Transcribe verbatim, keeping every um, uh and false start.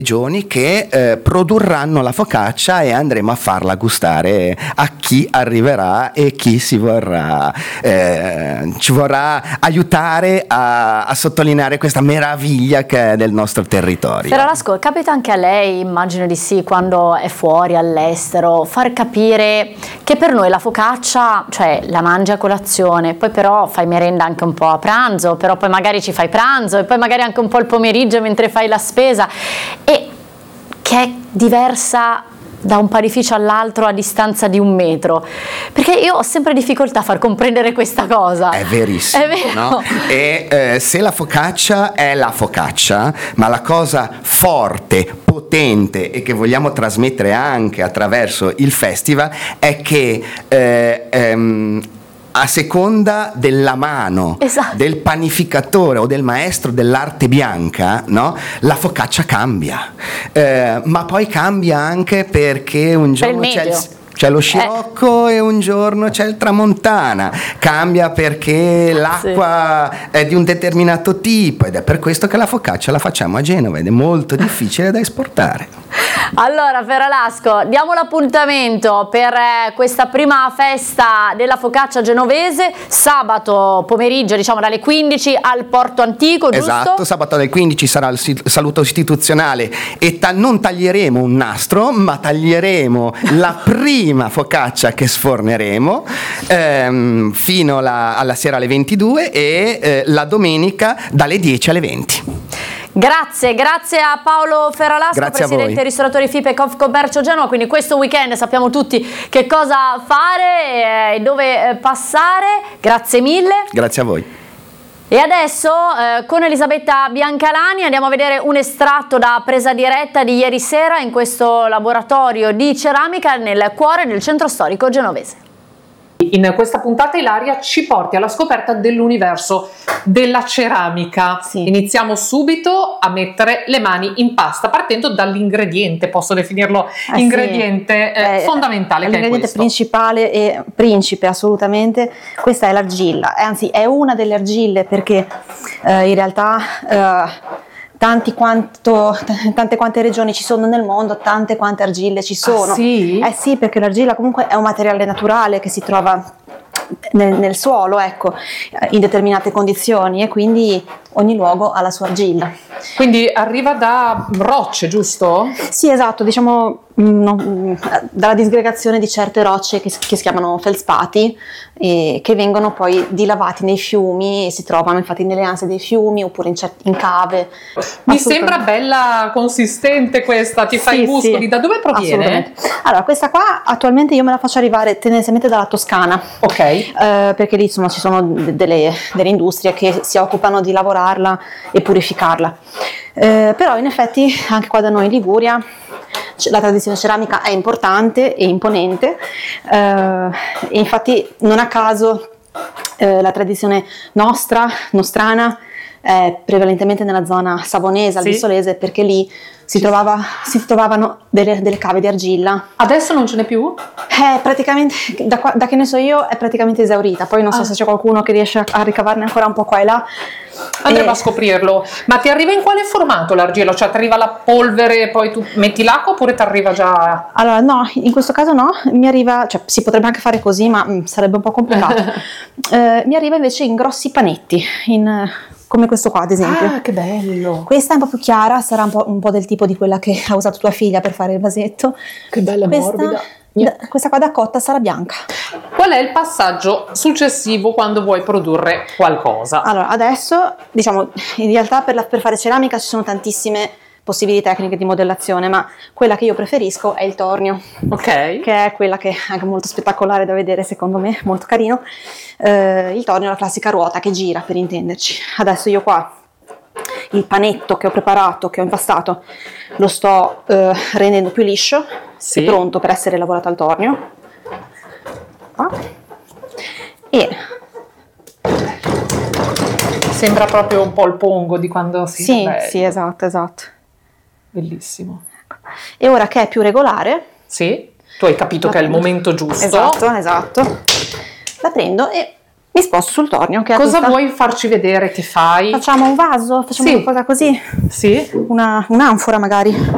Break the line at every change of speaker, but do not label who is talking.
regioni che eh, produrranno la focaccia e andremo a farla gustare a chi arriverà e chi si vorrà eh, ci vorrà aiutare a, a sottolineare questa meraviglia che è del nostro territorio.
Ferralasco, capita anche a lei, immagino di sì, quando è fuori all'estero, far capire che per noi la focaccia, cioè la mangi a colazione, poi però fai merenda anche un po' a pranzo, però poi magari ci fai pranzo e poi magari anche un po' il pomeriggio mentre fai la spesa, e che è diversa da un panificio all'altro a distanza di un metro, perché io ho sempre difficoltà a far comprendere questa cosa.
È verissimo,
è vero.
No? E eh, se la focaccia è la focaccia, ma la cosa forte, potente e che vogliamo trasmettere anche attraverso il festival è che eh, ehm, a seconda della mano, esatto, del panificatore o del maestro dell'arte bianca, no? La focaccia cambia, eh, ma poi cambia anche perché un giorno c'è il, c'è lo scirocco eh. e un giorno c'è il tramontana, cambia perché l'acqua sì. è di un determinato tipo, ed è per questo che la focaccia la facciamo a Genova ed è molto difficile da esportare.
Allora Ferralasco, diamo l'appuntamento per eh, questa prima festa della focaccia genovese, sabato pomeriggio, diciamo dalle quindici al Porto Antico, giusto?
Esatto, sabato alle quindici sarà il saluto istituzionale e ta- non taglieremo un nastro, ma taglieremo la prima focaccia che sforneremo ehm, fino la, alla sera alle ventidue e eh, la domenica dalle dieci alle venti.
Grazie, grazie a Paolo Ferralasco,
grazie
presidente ristoratori F I P e Confcommercio Genova. Quindi questo weekend sappiamo tutti che cosa fare e dove passare. Grazie mille.
Grazie a voi.
E adesso eh, con Elisabetta Biancalani andiamo a vedere un estratto da presa diretta di ieri sera in questo laboratorio di ceramica nel cuore del centro storico genovese.
In questa puntata Ilaria ci porti alla scoperta dell'universo della ceramica. Sì. Iniziamo subito a mettere le mani in pasta partendo dall'ingrediente, posso definirlo eh ingrediente sì. eh, fondamentale, che
l'ingrediente
è questo.
principale e principe assolutamente, questa è l'argilla, anzi è una delle argille perché eh, in realtà eh, Tanti quanto, tante quante regioni ci sono nel mondo, tante quante argille ci sono.
Ah, sì?
Eh sì, perché l'argilla comunque è un materiale naturale che si trova nel, nel suolo, ecco, in determinate condizioni, e quindi ogni luogo ha la sua argilla.
Quindi arriva da rocce, giusto?
Sì, esatto, diciamo no, dalla disgregazione di certe rocce che, che si chiamano felspati e che vengono poi dilavati nei fiumi e si trovano infatti nelle anse dei fiumi oppure in, in cave.
Mi sembra bella consistente questa, ti fai i muscoli, sì. Da dove proviene?
Allora, questa qua attualmente io me la faccio arrivare tendenzialmente dalla Toscana,
ok,
eh, perché lì insomma ci sono delle, delle industrie che si occupano di lavorarla e purificarla. Eh, però in effetti anche qua da noi in Liguria la tradizione ceramica è importante e imponente, eh, e infatti non a caso eh, la tradizione nostra, nostrana, è prevalentemente nella zona savonese, albissolese, sì. Perché lì si, trovava, si trovavano delle, delle cave di argilla.
Adesso non ce n'è più?
È praticamente, da, qua, da che ne so io, è praticamente esaurita. Poi non so ah. se c'è qualcuno che riesce a, a ricavarne ancora un po' qua e là.
Andremo
e...
a scoprirlo. Ma ti arriva in quale formato l'argilla? Cioè ti arriva la polvere e poi tu metti l'acqua, oppure ti arriva già...
Allora no, in questo caso no, mi arriva, cioè si potrebbe anche fare così, ma mh, sarebbe un po' complicato. eh, mi arriva invece in grossi panetti, in... come questo qua ad esempio.
Ah, che bello!
Questa è un po' più chiara, sarà un po', un po' del tipo di quella che ha usato tua figlia per fare il vasetto.
Che bella,
questa,
morbida.
Da, questa qua da cotta sarà bianca.
Qual è il passaggio successivo quando vuoi produrre qualcosa?
Allora, adesso, diciamo, in realtà per, la, per fare ceramica ci sono tantissime possibili tecniche di modellazione, ma quella che io preferisco è il tornio,
ok,
che è quella che è anche molto spettacolare da vedere, secondo me, molto carino. Eh, il tornio è la classica ruota che gira, per intenderci. Adesso io qua il panetto che ho preparato, che ho impastato, lo sto eh, rendendo più liscio, sì. È pronto per essere lavorato al tornio. Qua. E
sembra proprio un po' il pongo di quando si...
Sì, bello. Sì, esatto, esatto.
Bellissimo.
E ora che è più regolare...
Sì, tu hai capito che è il momento giusto.
Esatto, esatto. La prendo e mi sposto sul tornio. Che
Cosa vuoi farci vedere che fai?
Facciamo un vaso? Facciamo sì. Qualcosa così?
Sì.
Una, un'anfora magari.